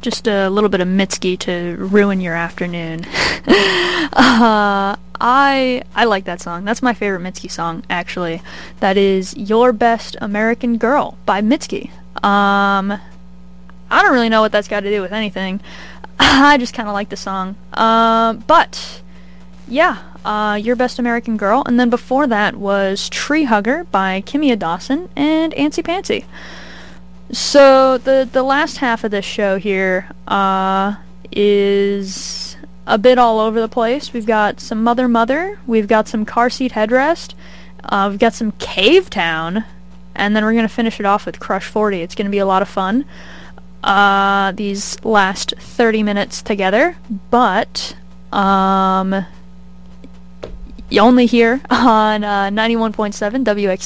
Just a little bit of Mitski to ruin your afternoon. I like that song. That's my favorite Mitski song, actually. That is Your Best American Girl by Mitski. I don't really know what that's got to do with anything. I just kind of like the song. But yeah, Your Best American Girl, and then before that was Tree Hugger by Kimya Dawson and Antsy Pantsy. So the last half of this show here is a bit all over the place. We've got some Mother, we've got some Car Seat Headrest, we've got some Cave Town, and then we're going to finish it off with Crush 40. It's going to be a lot of fun, these last 30 minutes together, but only here on 91.7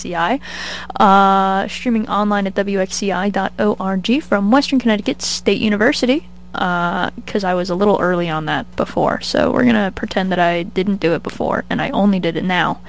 WXCI, streaming online at WXCI.org from Western Connecticut State University, because I was a little early on that before, so we're going to pretend that I didn't do it before, and I only did it now.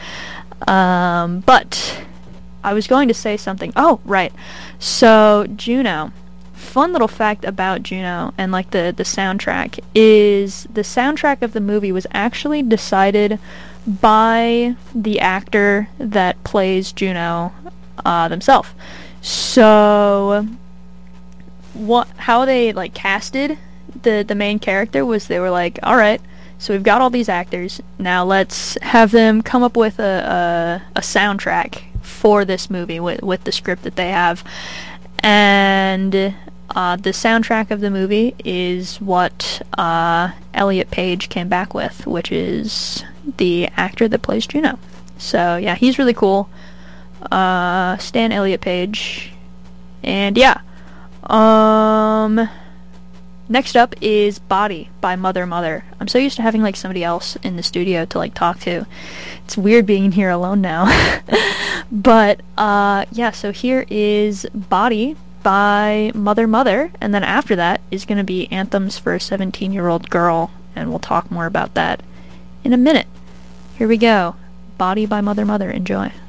But I was going to say something. Oh, right. So, Juno. Fun little fact about Juno and like the soundtrack is the soundtrack of the movie was actually decided by the actor that plays Juno themselves. So how they like casted the main character was they were like, all right, so we've got all these actors, now let's have them come up with a soundtrack for this movie with the script that they have. And the soundtrack of the movie is what Elliot Page came back with, which is the actor that plays Juno. So yeah, he's really cool. Stan Elliot Page. And yeah. Next up is Body by Mother. I'm so used to having like somebody else in the studio to like talk to. It's weird being here alone now. But yeah, so here is Body by Mother, and then after that is going to be Anthems for a 17-year-old Girl, and we'll talk more about that in a minute. Here we go. Body by Mother. Enjoy.